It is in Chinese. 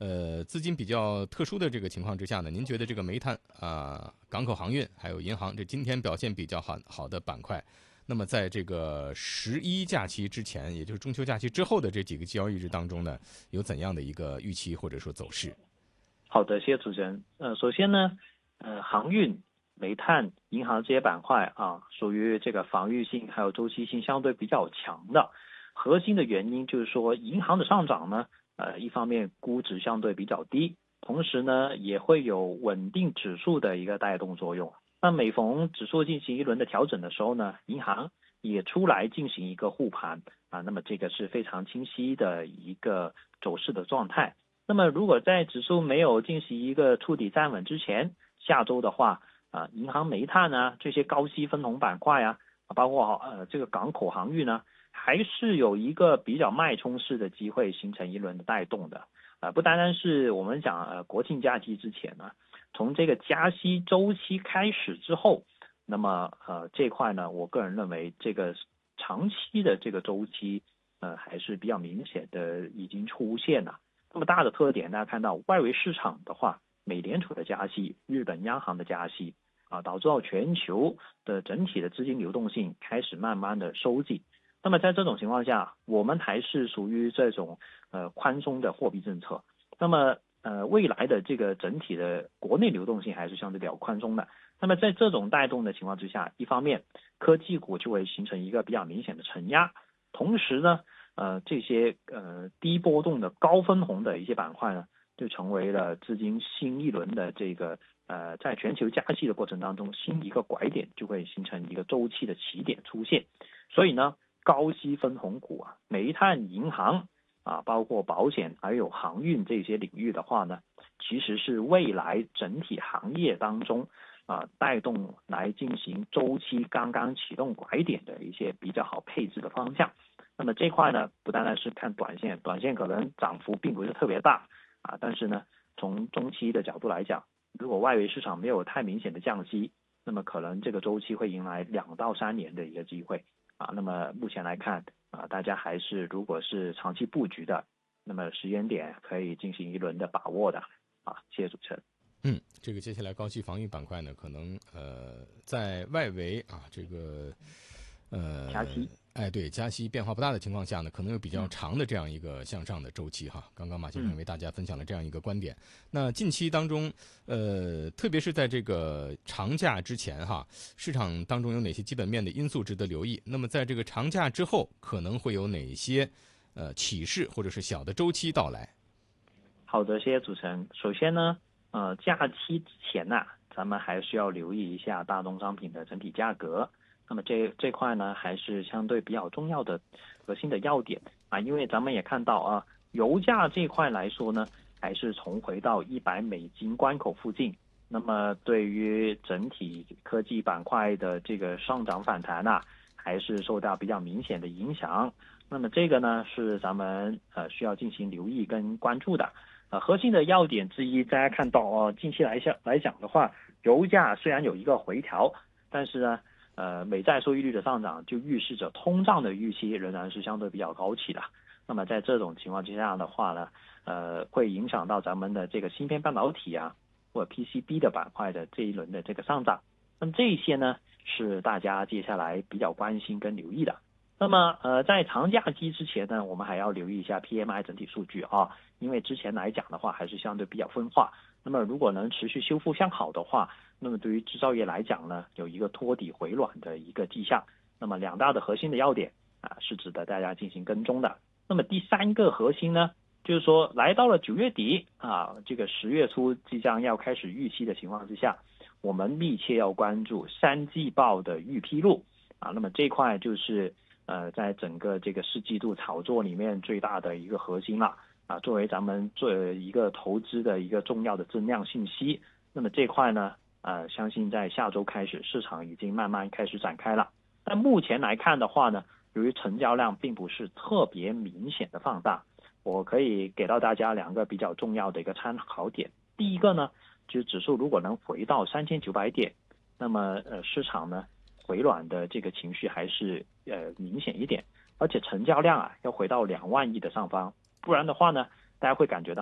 资金比较特殊的这个情况之下呢，您觉得这个煤炭港口航运还有银行这今天表现比较好的板块，那么在这个11假期之前，也就是中秋假期之后的这几个交易日当中呢，有怎样的一个预期或者说走势？ 好的，谢谢主持人。首先呢，航运、煤炭、银行这些板块啊，属于这个防御性还有周期性相对比较强的。核心的原因就是说，银行的上涨呢，一方面估值相对比较低，同时呢也会有稳定指数的一个带动作用。那每逢指数进行一轮的调整的时候呢，银行也出来进行一个护盘啊，那么这个是非常清晰的一个走势的状态。那么如果在指数没有进行一个触底站稳之前，下周的话，银行、煤炭啊这些高息分红板块啊，包括这个港口航运呢，还是有一个比较脉冲式的机会形成一轮的带动的。不单单是我们讲国庆假期之前呢，从这个加息周期开始之后，那么这块呢，我个人认为这个长期的这个周期还是比较明显的已经出现了。这么大的特点，大家看到外围市场的话，美联储的加息、日本央行的加息导致到全球的整体的资金流动性开始慢慢的收紧。那么在这种情况下，我们还是属于这种宽松的货币政策。那么未来的这个整体的国内流动性还是相对比较宽松的。那么在这种带动的情况之下，一方面科技股就会形成一个比较明显的承压，同时呢这些低波动的高分红的一些板块呢，就成为了资金新一轮的这个在全球加息的过程当中新一个拐点，就会形成一个周期的起点出现。所以呢，高息分红股煤炭、银行包括保险还有航运这些领域的话呢，其实是未来整体行业当中带动来进行周期刚刚启动拐点的一些比较好配置的方向。那么这块呢，不单单是看短线，短线可能涨幅并不是特别大但是呢，从中期的角度来讲，如果外围市场没有太明显的降息，那么可能这个周期会迎来2到3年的一个机会那么目前来看大家还是如果是长期布局的，那么时间点可以进行一轮的把握的谢谢主持人。 这个接下来高息防御板块呢，可能在外围这个加息对加息变化不大的情况下呢，可能有比较长的这样一个向上的周期哈。刚刚马先生为大家分享了这样一个观点。那近期当中，特别是在这个长假之前市场当中有哪些基本面的因素值得留意？那么在这个长假之后，可能会有哪些启示或者是小的周期到来？ 好的，谢谢主持人。首先呢，假期之前咱们还需要留意一下大宗商品的整体价格。那么这块呢，还是相对比较重要的核心的要点因为咱们也看到油价这块来说呢，还是重回到$100关口附近。那么对于整体科技板块的这个上涨反弹还是受到比较明显的影响。那么这个呢，是咱们需要进行留意跟关注的。核心的要点之一，大家看到近期来讲的话，油价虽然有一个回调，但是呢美债收益率的上涨就预示着通胀的预期仍然是相对比较高企的。那么在这种情况之下的话呢，会影响到咱们的这个芯片半导体或者 PCB 的板块的这一轮的这个上涨。那么这一些呢，是大家接下来比较关心跟留意的。那么在长假期之前呢，我们还要留意一下 PMI 整体数据因为之前来讲的话还是相对比较分化。那么如果能持续修复向好的话，那么对于制造业来讲呢，有一个托底回暖的一个迹象。那么2大的核心的要点是值得大家进行跟踪的。那么第3个核心呢，就是说来到了9月底这个10月初即将要开始预期的情况之下，我们密切要关注3季报的预披露那么这块就是在整个这个4季度炒作里面最大的一个核心了作为咱们做一个投资的一个重要的增量信息。那么这块呢相信在下周开始市场已经慢慢开始展开了。但目前来看的话呢，由于成交量并不是特别明显的放大，我可以给到大家2个比较重要的一个参考点。第一个呢，就是指数如果能回到3900点，那么市场呢回暖的这个情绪还是明显一点，而且成交量要回到2万亿的上方，不然的话呢，大家会感觉到